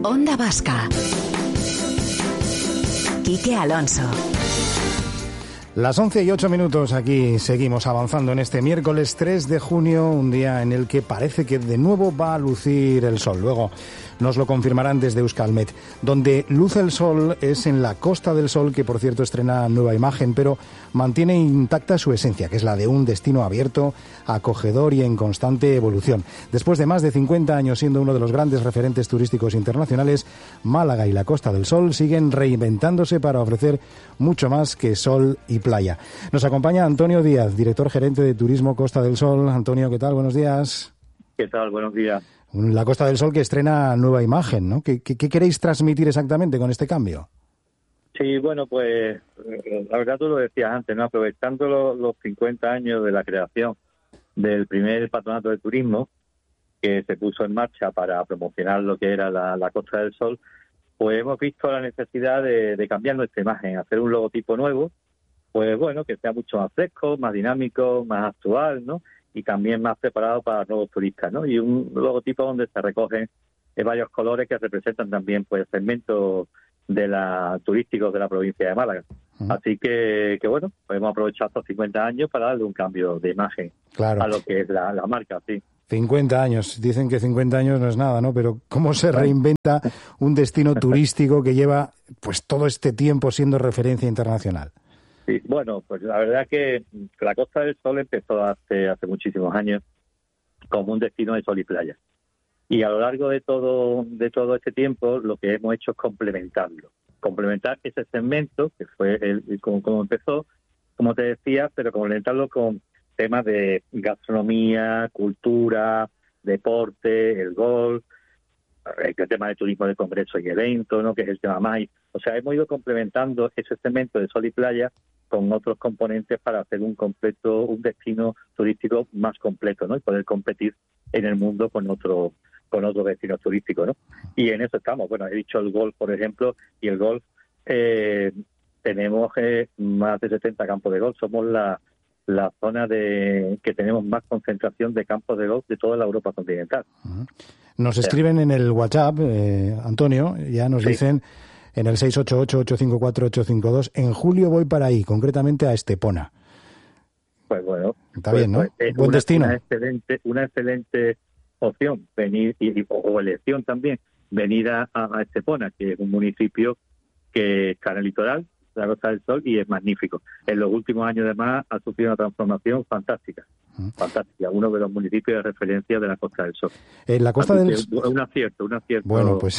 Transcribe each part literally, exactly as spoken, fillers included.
Onda Vasca. Quique Alonso. Las once y ocho minutos, aquí seguimos avanzando en este miércoles tres de junio, un día en el que parece que de nuevo va a lucir el sol. Luego nos lo confirmarán desde Euskalmet. Donde luce el sol es en la Costa del Sol, que por cierto estrena nueva imagen, pero mantiene intacta su esencia, que es la de un destino abierto, acogedor y en constante evolución. Después de más de cincuenta años siendo uno de los grandes referentes turísticos internacionales, Málaga y la Costa del Sol siguen reinventándose para ofrecer mucho más que sol y playa. Nos acompaña Antonio Díaz, director gerente de Turismo Costa del Sol. Antonio, ¿qué tal? Buenos días. ¿Qué tal? Buenos días. La Costa del Sol que estrena nueva imagen, ¿no? ¿Qué, qué, qué queréis transmitir exactamente con este cambio? Sí, bueno, pues la verdad tú lo decías antes, ¿no? Aprovechando los, los cincuenta años de la creación del primer patronato de turismo que se puso en marcha para promocionar lo que era la, la Costa del Sol, pues hemos visto la necesidad de, de cambiar nuestra imagen, hacer un logotipo nuevo, pues bueno, que sea mucho más fresco, más dinámico, más actual, ¿no? Y también más preparado para nuevos turistas, ¿no? Y un logotipo donde se recogen eh, varios colores que representan también pues segmentos de la turísticos de la provincia de Málaga. Uh-huh. Así que, que bueno, pues hemos aprovechado estos cincuenta años para darle un cambio de imagen claro. a lo que es la, la marca, sí. cincuenta años, dicen que cincuenta años no es nada, ¿no? Pero ¿cómo se reinventa un destino turístico que lleva pues todo este tiempo siendo referencia internacional? Sí, bueno, pues la verdad que la Costa del Sol empezó hace hace muchísimos años como un destino de sol y playa. Y a lo largo de todo de todo este tiempo lo que hemos hecho es complementarlo. Complementar ese segmento, que fue el, el como, como empezó, como te decía, pero complementarlo con temas de gastronomía, cultura, deporte, el golf, el tema de turismo de congreso y eventos, ¿no? Que es el tema más. O sea, hemos ido complementando ese segmento de sol y playa con otros componentes para hacer un completo, un destino turístico más completo, ¿no? Y poder competir en el mundo con otro, con otros destinos turísticos, ¿no? Y en eso estamos. Bueno, he dicho el golf, por ejemplo, y el golf, eh, tenemos eh, más de setenta campos de golf. Somos la, la zona de que tenemos más concentración de campos de golf de toda la Europa continental. Nos escriben en el WhatsApp, eh, Antonio, ya nos sí. dicen en el seis ocho ocho, ocho cinco cuatro, ocho cinco dos, en julio voy para ahí, concretamente a Estepona. Pues bueno. Está pues, bien, ¿no? Pues es Buen una, destino. Una excelente, una excelente opción, venir, y, o elección también, venir a, a Estepona, que es un municipio que está en el litoral, la Costa del Sol, y es magnífico. En los últimos años, además, ha sufrido una transformación fantástica. Fantástica, uno de los municipios de referencia de la Costa del Sol. En la Costa del Sol. Un acierto, un acierto. Bueno, pues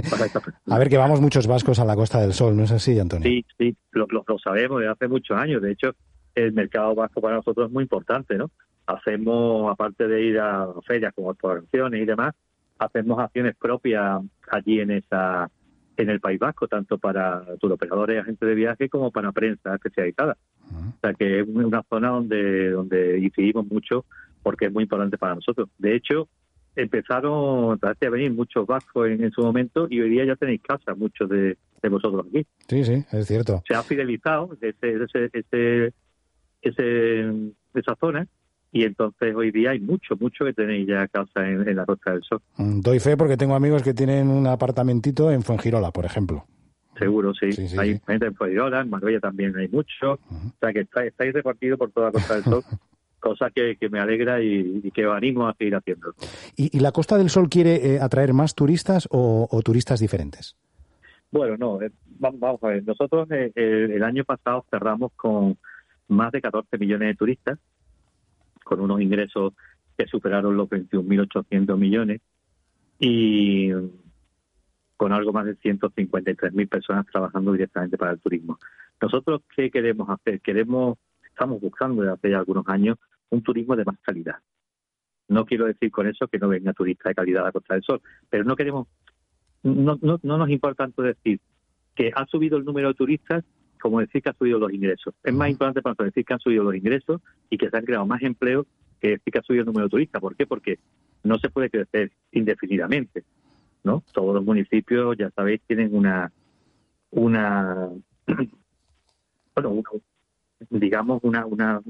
a ver, que vamos muchos vascos a la Costa del Sol, ¿no es así, Antonio? Sí, sí, lo, lo, lo sabemos desde hace muchos años. De hecho, el mercado vasco para nosotros es muy importante, ¿no? Hacemos, aparte de ir a ferias como exposiciones y demás, hacemos acciones propias allí en esa en el País Vasco, tanto para turoperadores, agentes de viaje, como para prensa especializada. Uh-huh. O sea que es una zona donde donde incidimos mucho porque es muy importante para nosotros. De hecho, empezaron a venir muchos vascos en, en su momento y hoy día ya tenéis casa, muchos de, de vosotros aquí. Sí, sí, es cierto. Se ha fidelizado ese, ese, ese, ese, esa zona. Y entonces hoy día hay mucho, mucho que tenéis ya casa en, en la Costa del Sol. Doy fe porque tengo amigos que tienen un apartamentito en Fuengirola, por ejemplo. Seguro, sí. sí, sí hay sí. gente en Fuengirola, en Marbella también hay mucho. Uh-huh. O sea que estáis, estáis repartidos por toda la Costa del Sol, cosa que, que me alegra y, y que os animo a seguir haciendo. ¿Y, y la Costa del Sol quiere eh, atraer más turistas o, o turistas diferentes? Bueno, no, eh, vamos, vamos a ver. Nosotros eh, el, el año pasado cerramos con más de catorce millones de turistas, con unos ingresos que superaron los veintiún mil ochocientos millones y con algo más de ciento cincuenta y tres mil personas trabajando directamente para el turismo. Nosotros, ¿qué queremos hacer? Queremos, estamos buscando desde hace ya algunos años un turismo de más calidad. No quiero decir con eso que no venga turista de calidad a la Costa del Sol, pero no queremos, no, no, no nos importa tanto decir que ha subido el número de turistas como decir que han subido los ingresos. Es más importante para nosotros decir que han subido los ingresos y que se han creado más empleos que decir que ha subido el número de turistas. ¿Por qué? Porque no se puede crecer indefinidamente, ¿no? Todos los municipios, ya sabéis, tienen una, una bueno, una, digamos, una, una,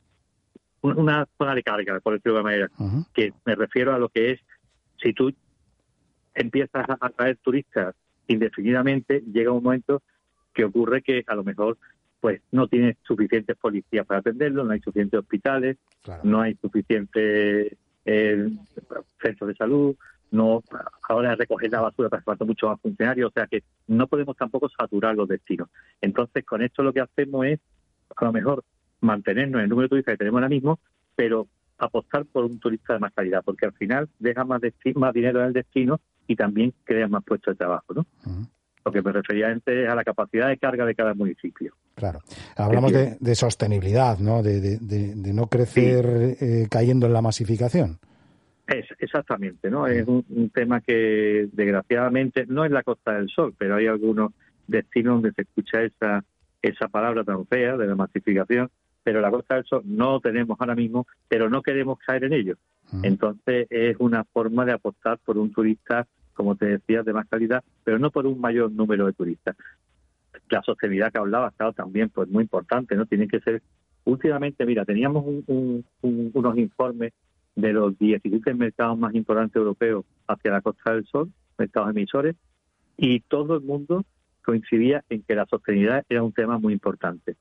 una zona de carga, por decirlo de alguna manera, uh-huh. que me refiero a lo que es, si tú empiezas a atraer turistas indefinidamente, llega un momento que ocurre que a lo mejor pues no tienes suficientes policías para atenderlo, no hay suficientes hospitales, claro. no hay suficientes eh, centros de salud, no ahora recoger la basura para falta mucho más funcionarios, o sea que no podemos tampoco saturar los destinos. Entonces, con esto lo que hacemos es, a lo mejor, mantenernos en el número de turistas que tenemos ahora mismo, pero apostar por un turista de más calidad, porque al final deja más, desti- más dinero en el destino y también crea más puestos de trabajo, ¿no? Uh-huh. Lo que me refería antes es a la capacidad de carga de cada municipio. Claro. Hablamos de, de sostenibilidad, ¿no? De, de, de, de no crecer sí. eh, cayendo en la masificación. Es, exactamente, ¿no? Es un, un tema que, desgraciadamente, no es la Costa del Sol, pero hay algunos destinos donde se escucha esa esa palabra tan fea de la masificación, pero la Costa del Sol no lo tenemos ahora mismo, pero no queremos caer en ello. Uh-huh. Entonces, es una forma de apostar por un turista, como te decía, de más calidad, pero no por un mayor número de turistas. La sostenibilidad que hablaba ha estado también pues muy importante, ¿no? Tiene que ser, últimamente, mira, teníamos un, un, un, unos informes de los diecisiete mercados más importantes europeos hacia la Costa del Sol, mercados emisores, y todo el mundo coincidía en que la sostenibilidad era un tema muy importante.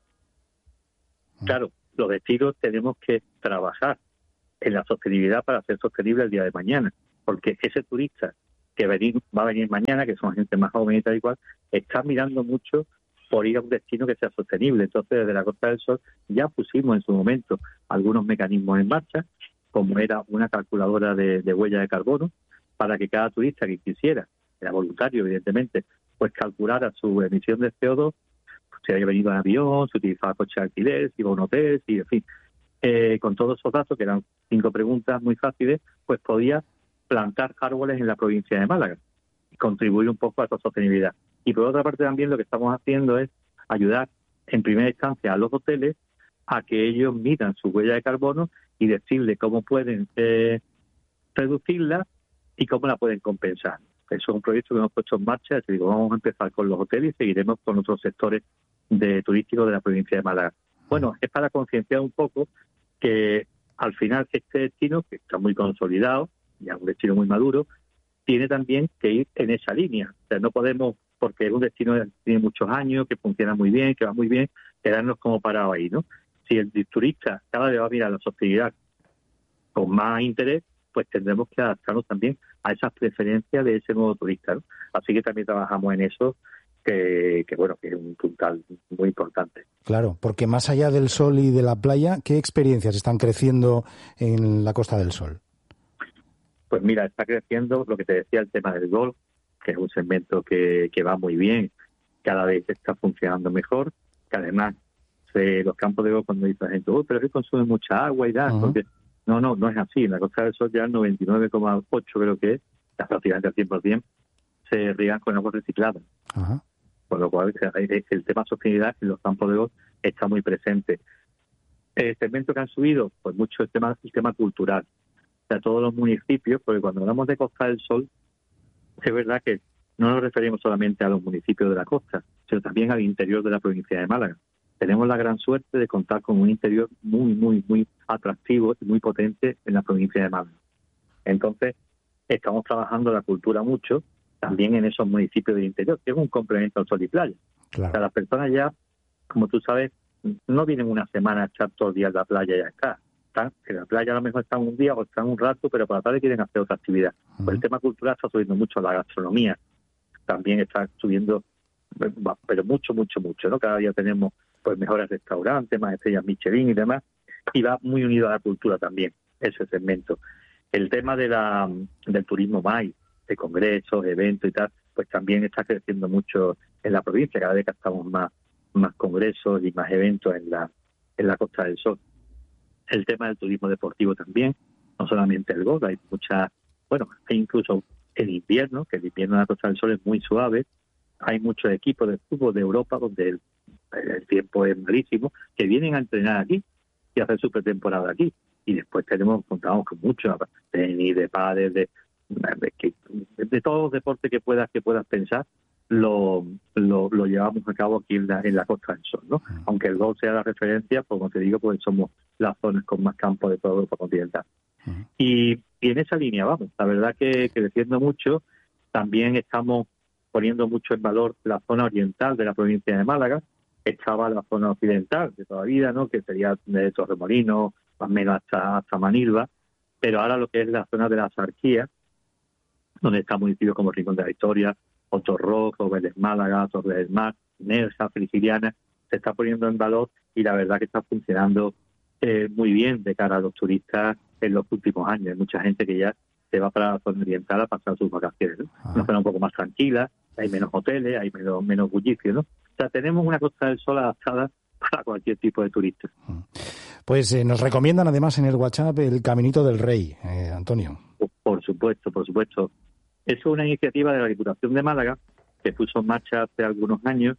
Claro, los destinos tenemos que trabajar en la sostenibilidad para ser sostenible el día de mañana, porque ese turista que venir, va a venir mañana, que son gente más joven y tal y cual, está mirando mucho por ir a un destino que sea sostenible. Entonces, desde la Costa del Sol ya pusimos en su momento algunos mecanismos en marcha, como era una calculadora de, de huella de carbono, para que cada turista que quisiera, era voluntario evidentemente, pues calculara su emisión de C O dos, pues, si había venido en avión, si utilizaba coche de alquiler, si iba a un hotel, si, en fin, eh, con todos esos datos, que eran cinco preguntas muy fáciles, pues podía plantar árboles en la provincia de Málaga y contribuir un poco a esa sostenibilidad. Y por otra parte también lo que estamos haciendo es ayudar en primera instancia a los hoteles a que ellos midan su huella de carbono y decirle cómo pueden eh, reducirla y cómo la pueden compensar. Eso es un proyecto que hemos puesto en marcha. Te digo, vamos a empezar con los hoteles y seguiremos con otros sectores de turísticos de la provincia de Málaga. Bueno, es para concienciar un poco que al final este destino, que está muy consolidado, ya un destino muy maduro, tiene también que ir en esa línea. O sea, no podemos, porque es un destino que tiene muchos años, que funciona muy bien, que va muy bien, quedarnos como parados ahí, ¿no? Si el turista cada vez va a mirar la sostenibilidad con más interés, pues tendremos que adaptarnos también a esas preferencias de ese nuevo turista, ¿no? Así que también trabajamos en eso, que, que bueno, que es un puntal muy importante. Claro, porque más allá del sol y de la playa, ¿qué experiencias están creciendo en la Costa del Sol? Pues mira, está creciendo lo que te decía, el tema del golf, que es un segmento que, que va muy bien, cada vez está funcionando mejor, que además eh, los campos de golf, cuando dice la gente, oh, pero es que consume mucha agua y tal, uh-huh. porque no, no, no es así. En la Costa del Sol ya el noventa y nueve coma ocho creo que es, ya prácticamente al cien por ciento, se riegan con agua reciclada. Uh-huh. Con lo cual el tema sostenibilidad en los campos de golf está muy presente. El segmento que han subido, pues mucho el tema, el tema cultural. O sea, todos los municipios, porque cuando hablamos de Costa del Sol, es verdad que no nos referimos solamente a los municipios de la costa, sino también al interior de la provincia de Málaga. Tenemos la gran suerte de contar con un interior muy, muy, muy atractivo y muy potente en la provincia de Málaga. Entonces, estamos trabajando la cultura mucho, también en esos municipios del interior, que es un complemento al sol y playa. Claro. O sea, las personas ya, como tú sabes, no vienen una semana a echar todos los días en la playa y ya está. Están, en la playa a lo mejor están un día o están un rato, pero por la tarde quieren hacer otra actividad. Uh-huh. Pues el tema cultural está subiendo mucho, la gastronomía también está subiendo, pero mucho, mucho, mucho, ¿no? Cada día tenemos pues mejores restaurantes, más estrellas Michelin y demás, y va muy unido a la cultura también, ese segmento. El tema de la del turismo más, de congresos, eventos y tal, pues también está creciendo mucho en la provincia, cada vez que estamos más, más congresos y más eventos en la, en la Costa del Sol. El tema del turismo deportivo también, no solamente el golf, hay muchas, bueno, hay incluso el invierno, que el invierno en la Costa del Sol es muy suave, hay muchos equipos de fútbol de Europa donde el, el tiempo es malísimo, que vienen a entrenar aquí y a hacer su pretemporada aquí. Y después tenemos, contamos con muchos, de tenis, de pádel, de, de, de, de todos los deportes que puedas que puedas pensar, lo, lo, lo llevamos a cabo aquí en la, en la Costa del Sol, ¿no? Aunque el golf sea la referencia, pues como te digo, pues somos las zonas con más campos de toda Europa continental. Uh-huh. Y, y en esa línea vamos, la verdad que creciendo mucho, También estamos poniendo mucho en valor la zona oriental de la provincia de Málaga. Estaba la zona occidental de toda la vida, ¿no?, que sería de Torremolinos, más o menos hasta, hasta Manilva, pero ahora lo que es la zona de la Sarquía, donde están municipios como Rincón de la Victoria, Otorroco, Vélez Málaga, Torre del Mar, Nerja, Frigiliana, se está poniendo en valor y la verdad que está funcionando eh, muy bien de cara a los turistas en los últimos años. Hay mucha gente que ya se va para la zona oriental a pasar sus vacaciones, ¿no? Ah. Una zona un poco más tranquila, hay menos hoteles, hay menos, menos bullicio, ¿no? O sea, tenemos una Costa del Sol adaptada para cualquier tipo de turista. Pues eh, nos recomiendan además en el WhatsApp el Caminito del Rey, eh, Antonio. Por supuesto, por supuesto. Eso es una iniciativa de la Diputación de Málaga que puso en marcha hace algunos años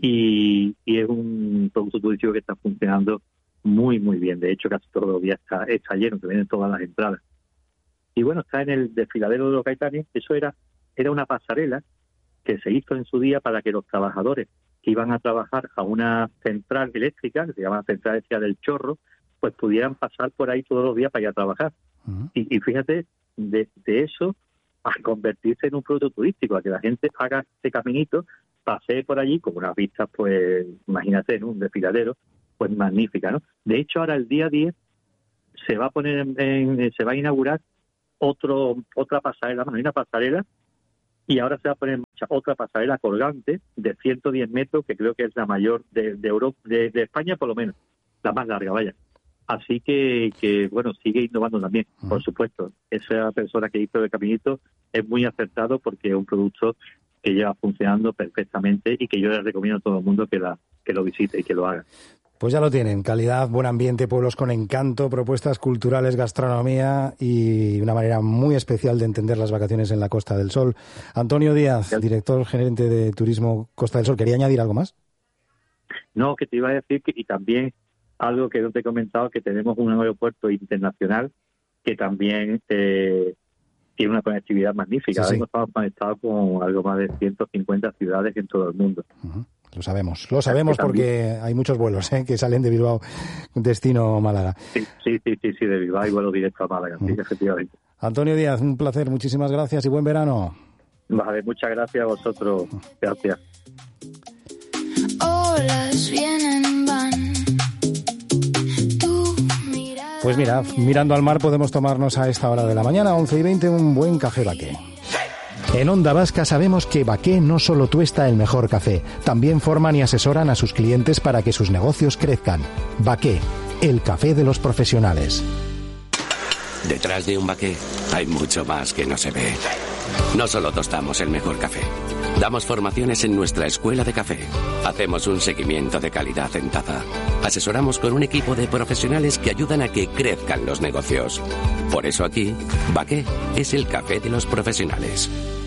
y, y es un producto turístico que está funcionando muy, muy bien. De hecho, casi todos los días está, está lleno, que vienen todas las entradas. Y bueno, está en el desfiladero de los Gaitanes. Eso era, era una pasarela que se hizo en su día para que los trabajadores que iban a trabajar a una central eléctrica, que se llama Central Eléctrica del Chorro, pues pudieran pasar por ahí todos los días para ir a trabajar. Uh-huh. Y, y fíjate, de, de eso a convertirse en un producto turístico, a que la gente haga este caminito, pasee por allí con unas vistas, pues, imagínate, en un desfiladero, pues magnífica, ¿no? De hecho, ahora el día diez se va a poner en, en, se va a inaugurar otro otra pasarela, bueno, hay una pasarela, y ahora se va a poner en marcha otra pasarela colgante de ciento diez metros, que creo que es la mayor de, de Europa, de, de España por lo menos, la más larga, vaya. Así que, que, bueno, sigue innovando también, uh-huh. por supuesto. Esa persona que hizo el caminito es muy acertado porque es un producto que lleva funcionando perfectamente y que yo les recomiendo a todo el mundo que, la, que lo visite y que lo haga. Pues ya lo tienen, calidad, buen ambiente, pueblos con encanto, propuestas culturales, gastronomía y una manera muy especial de entender las vacaciones en la Costa del Sol. Antonio Díaz, director gerente de Turismo Costa del Sol, ¿quería añadir algo más? No, que te iba a decir que y también algo que no te he comentado, que tenemos un aeropuerto internacional que también eh, tiene una conectividad magnífica. Sí, sí. Estamos conectados con algo más de ciento cincuenta ciudades en todo el mundo. Uh-huh. Lo sabemos, lo sabemos porque hay muchos vuelos ¿eh? que salen de Bilbao, destino Málaga. Sí, sí, sí, sí, sí de Bilbao y vuelo directo a Málaga, uh-huh. sí, efectivamente. Antonio Díaz, un placer, muchísimas gracias y buen verano. Vale, muchas gracias a vosotros, gracias. Olas vienen, van. Pues mira, mirando al mar podemos tomarnos a esta hora de la mañana, once y veinte, un buen café Baqué. En Onda Vasca sabemos que Baqué no solo tuesta el mejor café, también forman y asesoran a sus clientes para que sus negocios crezcan. Baqué, el café de los profesionales. Detrás de un Baqué hay mucho más que no se ve. No solo tostamos el mejor café, damos formaciones en nuestra escuela de café, hacemos un seguimiento de calidad en taza, asesoramos con un equipo de profesionales que ayudan a que crezcan los negocios. Por eso aquí, Baqué es el café de los profesionales.